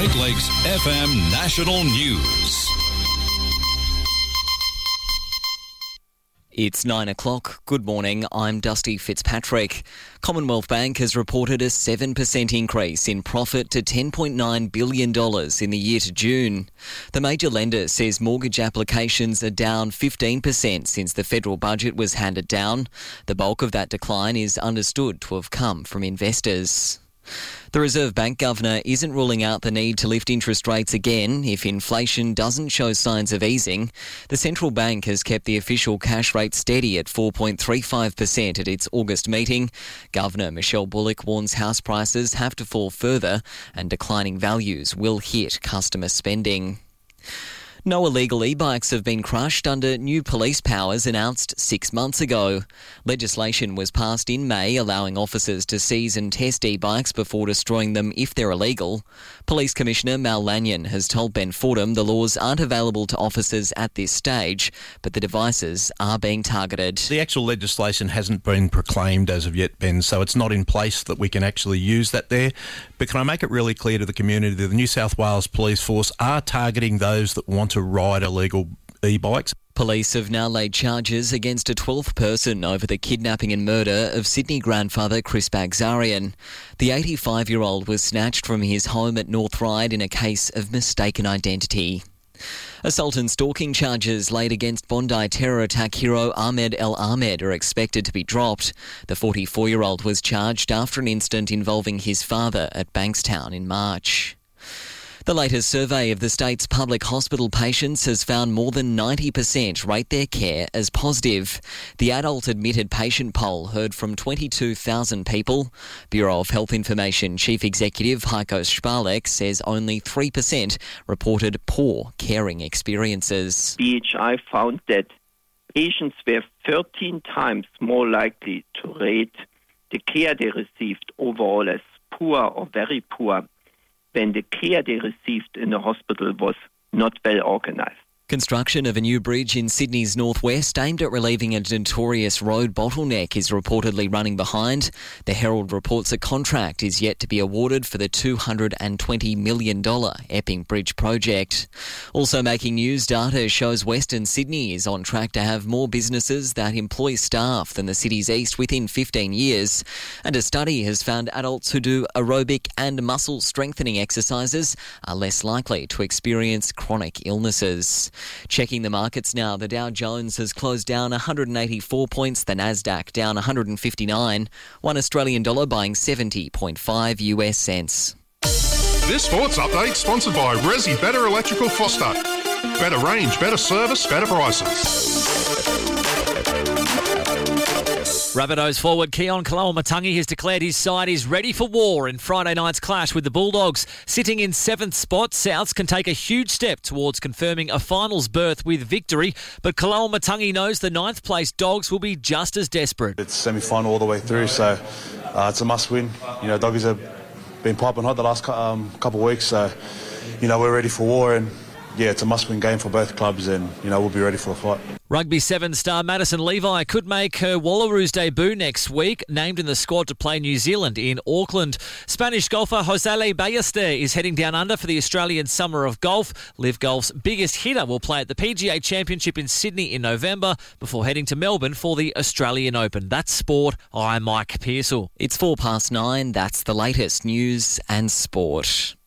Great Lakes FM National News. It's 9 o'clock. Good morning, I'm Dusty Fitzpatrick. Commonwealth Bank has reported a 7% increase in profit to $10.9 billion in the year to June. The major lender says mortgage applications are down 15% since the federal budget was handed down. The bulk of that decline is understood to have come from investors. The Reserve Bank Governor isn't ruling out the need to lift interest rates again if inflation doesn't show signs of easing. The central bank has kept the official cash rate steady at 4.35% at its August meeting. Governor Michelle Bullock warns house prices have to fall further and declining values will hit customer spending. No illegal e-bikes have been crushed under new police powers announced 6 months ago. Legislation was passed in May allowing officers to seize and test e-bikes before destroying them if they're illegal. Police Commissioner Mal Lanyon has told Ben Fordham the laws aren't available to officers at this stage, but the devices are being targeted. The actual legislation hasn't been proclaimed as of yet, Ben, so it's not in place that we can actually use that there. But can I make it really clear to the community that the New South Wales Police Force are targeting those that want to ride illegal e-bikes. Police have now laid charges against a 12th person over the kidnapping and murder of Sydney grandfather Chris Bagzarian. The 85-year-old was snatched from his home at North Ryde in a case of mistaken identity. Assault and stalking charges laid against Bondi terror attack hero Ahmed El Ahmed are expected to be dropped. The 44-year-old was charged after an incident involving his father at Bankstown in March. The latest survey of the state's public hospital patients has found more than 90% rate their care as positive. The adult admitted patient poll heard from 22,000 people. Bureau of Health Information Chief Executive Heiko Spalek says only 3% reported poor caring experiences. BHI found that patients were 13 times more likely to rate the care they received overall as poor or very poor when the care they received in the hospital was not well organised. Construction of a new bridge in Sydney's northwest aimed at relieving a notorious road bottleneck is reportedly running behind. The Herald reports a contract is yet to be awarded for the $220 million Epping Bridge project. Also making news, data shows Western Sydney is on track to have more businesses that employ staff than the city's east within 15 years. And a study has found adults who do aerobic and muscle strengthening exercises are less likely to experience chronic illnesses. Checking the markets now, the Dow Jones has closed down 184 points, the Nasdaq down 159, $1 Australian dollar buying 70.5 US cents. This sports update sponsored by Resi Better Electrical Foster. Better range, better service, better prices. Rabbitohs forward Keon Koloamatangi has declared his side is ready for war in Friday night's clash with the Bulldogs. Sitting in 7th spot, Souths can take a huge step towards confirming a finals berth with victory, but Koloamatangi knows the 9th place Dogs will be just as desperate. It's semi-final all the way through, so it's a must-win. You know, Doggies have been piping hot the last couple of weeks, so, you know, we're ready for war, and yeah, it's a must-win game for both clubs, and, you know, we'll be ready for the fight. Rugby 7 star Madison Levi could make her Wallaroos debut next week, named in the squad to play New Zealand in Auckland. Spanish golfer Josele Ballester is heading down under for the Australian Summer of Golf. Liv Golf's biggest hitter will play at the PGA Championship in Sydney in November before heading to Melbourne for the Australian Open. That's sport. I'm Mike Pearsall. It's 9:04. That's the latest news and sport.